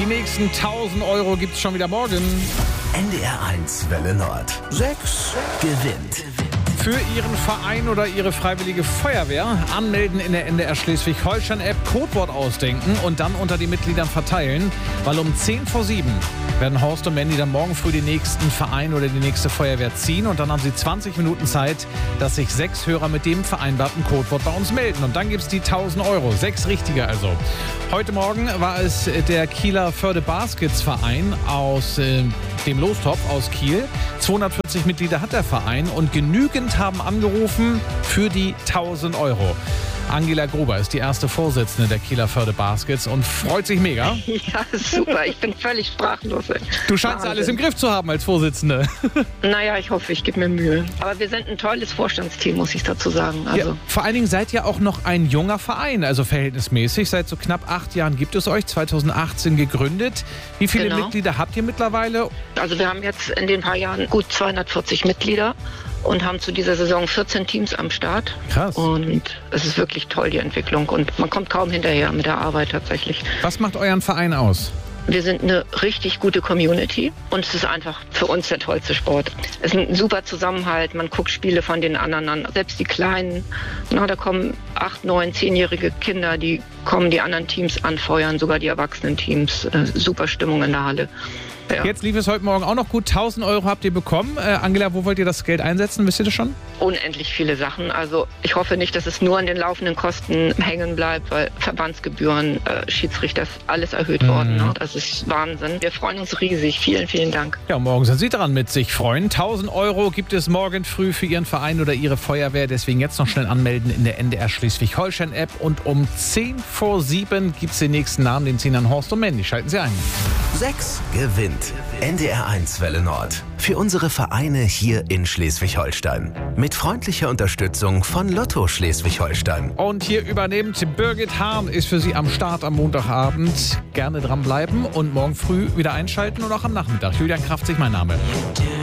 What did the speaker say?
Die nächsten 1.000 Euro gibt's schon wieder morgen. NDR1 Welle Nord. 6 gewinnt. Für Ihren Verein oder Ihre freiwillige Feuerwehr anmelden in der NDR Schleswig-Holstein-App, Codewort ausdenken und dann unter die Mitgliedern verteilen. Weil um 6:50 werden Horst und Mandy dann morgen früh den nächsten Verein oder die nächste Feuerwehr ziehen. Und dann haben Sie 20 Minuten Zeit, dass sich 6 Hörer mit dem vereinbarten Codewort bei uns melden. Und dann gibt's die 1.000 Euro. 6 richtige also. Heute Morgen war es der Kieler Förde Baskets Verein aus dem Lostopf aus Kiel. 240 Mitglieder hat der Verein und genügend haben angerufen für die 1.000 Euro. Angela Gruber ist die erste Vorsitzende der Kieler Förde Baskets und freut sich mega. Ja, super. Ich bin völlig sprachlos. Du scheinst alles im Griff zu haben als Vorsitzende. Naja, ich hoffe, ich gebe mir Mühe. Aber wir sind ein tolles Vorstandsteam, muss ich dazu sagen. Also. Ja, vor allen Dingen seid ihr auch noch ein junger Verein, also verhältnismäßig. Seit so knapp 8 Jahren gibt es euch, 2018 gegründet. Wie viele Mitglieder habt ihr mittlerweile? Also wir haben jetzt in den paar Jahren gut 240 Mitglieder. Und haben zu dieser Saison 14 Teams am Start. Krass. Und es ist wirklich toll, die Entwicklung. Und man kommt kaum hinterher mit der Arbeit tatsächlich. Was macht euren Verein aus? Wir sind eine richtig gute Community und es ist einfach für uns der tollste Sport. Es ist ein super Zusammenhalt, man guckt Spiele von den anderen an. Selbst die Kleinen, da kommen 8-, 9-, 10-jährige Kinder, die kommen die anderen Teams anfeuern, sogar die Erwachsenen-Teams. Super Stimmung in der Halle. Ja. Jetzt lief es heute Morgen auch noch gut. 1.000 Euro habt ihr bekommen. Angela, wo wollt ihr das Geld einsetzen? Wisst ihr das schon? Unendlich viele Sachen. Also ich hoffe nicht, dass es nur an den laufenden Kosten hängen bleibt, weil Verbandsgebühren, Schiedsrichter, ist alles erhöht worden. Ne? Das ist Wahnsinn. Wir freuen uns riesig. Vielen, vielen Dank. Ja, morgen sind Sie dran mit sich freuen. 1.000 Euro gibt es morgen früh für Ihren Verein oder Ihre Feuerwehr. Deswegen jetzt noch schnell anmelden in der NDR Schleswig-Holstein-App. Und um 6:50 gibt es den nächsten Namen, den ziehen dann Horst und Mandy. Schalten Sie ein. 6 gewinnt. NDR1 Welle Nord. Für unsere Vereine hier in Schleswig-Holstein. Mit freundlicher Unterstützung von Lotto Schleswig-Holstein. Und hier übernimmt Birgit Hahn, ist für Sie am Start am Montagabend. Gerne dranbleiben und morgen früh wieder einschalten und auch am Nachmittag. Julian Kraftzig, mein Name.